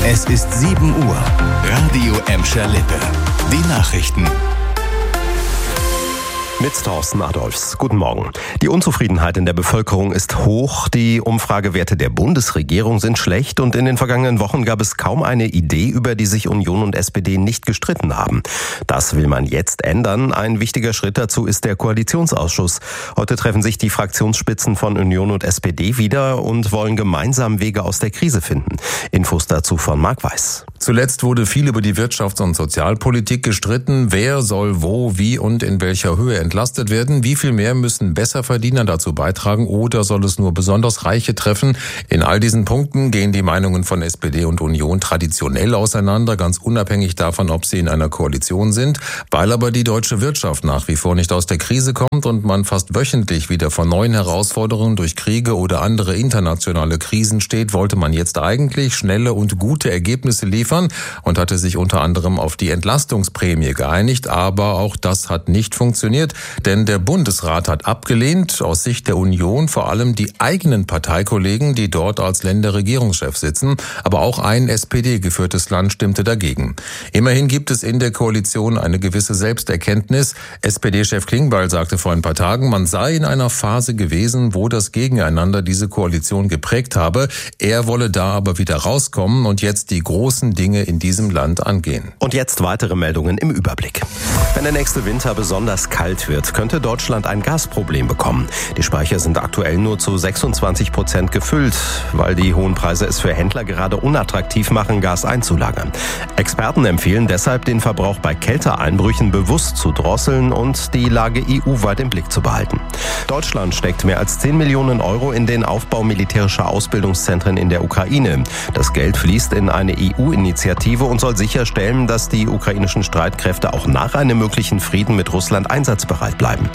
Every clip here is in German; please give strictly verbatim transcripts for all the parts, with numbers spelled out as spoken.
Es ist sieben Uhr. Radio Emscher Lippe. Die Nachrichten. Mit Thorsten Adolfs. Guten Morgen. Die Unzufriedenheit in der Bevölkerung ist hoch. Die Umfragewerte der Bundesregierung sind schlecht und in den vergangenen Wochen gab es kaum eine Idee, über die sich Union und S P D nicht gestritten haben. Das will man jetzt ändern. Ein wichtiger Schritt dazu ist der Koalitionsausschuss. Heute treffen sich die Fraktionsspitzen von Union und S P D wieder und wollen gemeinsam Wege aus der Krise finden. Infos dazu von Marc Weiß. Zuletzt wurde viel über die Wirtschafts- und Sozialpolitik gestritten. Wer soll wo, wie und in welcher Höhe entlastet werden? Wie viel mehr müssen Besserverdiener dazu beitragen oder soll es nur besonders Reiche treffen? In all diesen Punkten gehen die Meinungen von S P D und Union traditionell auseinander, ganz unabhängig davon, ob sie in einer Koalition sind. Weil aber die deutsche Wirtschaft nach wie vor nicht aus der Krise kommt und man fast wöchentlich wieder vor neuen Herausforderungen durch Kriege oder andere internationale Krisen steht, wollte man jetzt eigentlich schnelle und gute Ergebnisse liefern und hatte sich unter anderem auf die Entlastungsprämie geeinigt. Aber auch das hat nicht funktioniert, denn der Bundesrat hat abgelehnt, aus Sicht der Union vor allem die eigenen Parteikollegen, die dort als Länderregierungschef sitzen. Aber auch ein S P D-geführtes Land stimmte dagegen. Immerhin gibt es in der Koalition eine gewisse Selbsterkenntnis. S P D-Chef Klingbeil sagte vor ein paar Tagen, man sei in einer Phase gewesen, wo das Gegeneinander diese Koalition geprägt habe. Er wolle da aber wieder rauskommen und jetzt die großen Dinge in diesem Land angehen. Und jetzt weitere Meldungen im Überblick. Wenn der nächste Winter besonders kalt wird, könnte Deutschland ein Gasproblem bekommen. Die Speicher sind aktuell nur zu sechsundzwanzig Prozent gefüllt, weil die hohen Preise es für Händler gerade unattraktiv machen, Gas einzulagern. Experten empfehlen deshalb, den Verbrauch bei Kälteeinbrüchen bewusst zu drosseln und die Lage E U-weit im Blick zu behalten. Deutschland steckt mehr als zehn Millionen Euro in den Aufbau militärischer Ausbildungszentren in der Ukraine. Das Geld fließt in eine E U-Initiative und soll sicherstellen, dass die ukrainischen Streitkräfte auch nach einem möglichen Frieden mit Russland einsatzbereit bleiben.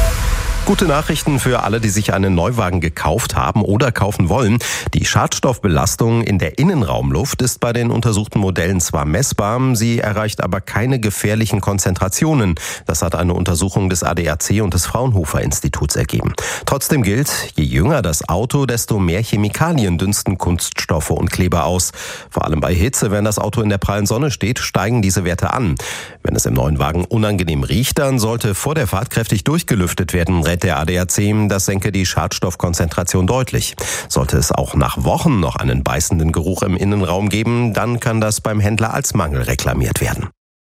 Gute Nachrichten für alle, die sich einen Neuwagen gekauft haben oder kaufen wollen. Die Schadstoffbelastung in der Innenraumluft ist bei den untersuchten Modellen zwar messbar, sie erreicht aber keine gefährlichen Konzentrationen. Das hat eine Untersuchung des A D A C und des Fraunhofer Instituts ergeben. Trotzdem gilt, je jünger das Auto, desto mehr Chemikalien dünsten Kunststoffe und Kleber aus. Vor allem bei Hitze, wenn das Auto in der prallen Sonne steht, steigen diese Werte an. Wenn es im neuen Wagen unangenehm riecht, dann sollte vor der Fahrt kräftig durchgelüftet werden, rät der A D A C, das senke die Schadstoffkonzentration deutlich. Sollte es auch nach Wochen noch einen beißenden Geruch im Innenraum geben, dann kann das beim Händler als Mangel reklamiert werden.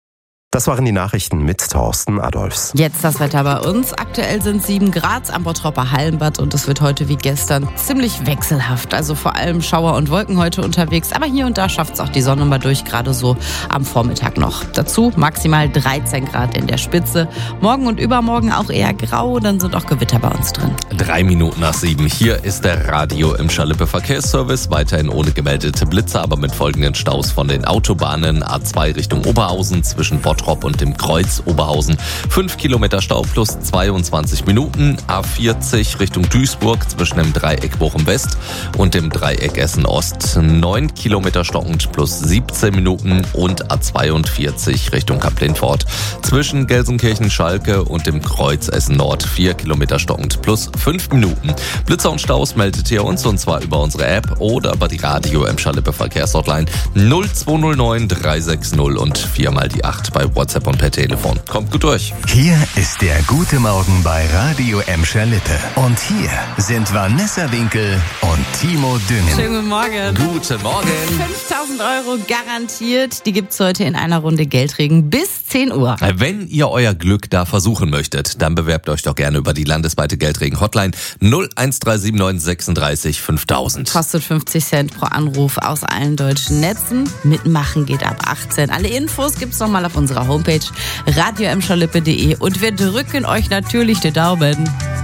Das waren die Nachrichten mit Thorsten Adolfs. Jetzt das Wetter bei uns. Aktuell sind sieben Grad am Bottropper Hallenbad und es wird heute wie gestern ziemlich wechselhaft. Also vor allem Schauer und Wolken heute unterwegs, aber hier und da schafft es auch die Sonne mal durch, gerade so am Vormittag noch. Dazu maximal dreizehn Grad in der Spitze. Morgen und übermorgen auch eher grau, dann sind auch Gewitter bei uns drin. Drei Minuten nach sieben. Hier ist der Radio Emscher Lippe Verkehrsservice. Weiterhin ohne gemeldete Blitze, aber mit folgenden Staus von den Autobahnen. A zwei Richtung Oberhausen zwischen Bottrop und dem Kreuz Oberhausen. fünf Kilometer Stau plus zweiundzwanzig Minuten. A vierzig Richtung Duisburg zwischen dem Dreieck Bochum West und dem Dreieck Essen Ost. neun Kilometer stockend plus siebzehn Minuten. Und A zweiundvierzig Richtung Kaplinfort zwischen Gelsenkirchen Schalke und dem Kreuz Essen Nord. vier Kilometer stockend plus fünf Minuten. Blitzer und Staus meldet ihr uns und zwar über unsere App oder über die Radio Emscher Lippe Verkehrshotline null zwei null neun drei sechs null und viermal die acht bei WhatsApp und per Telefon. Kommt gut durch. Hier ist der gute Morgen bei Radio Emscher Lippe. Und hier sind Vanessa Winkel und Timo Düngen. Schönen guten Morgen. Guten Morgen. fünftausend Euro garantiert. Die gibt's heute in einer Runde Geldregen bis zehn Uhr. Wenn ihr euer Glück da versuchen möchtet, dann bewerbt euch doch gerne über die landesweite Geldregen-Hotline null eins drei sieben neun sechsunddreißig fünftausend. Kostet fünfzig Cent pro Anruf aus allen deutschen Netzen. Mitmachen geht ab achtzehn. Alle Infos gibt's nochmal auf unserer Homepage radio emscher lippe punkt de und wir drücken euch natürlich die Daumen.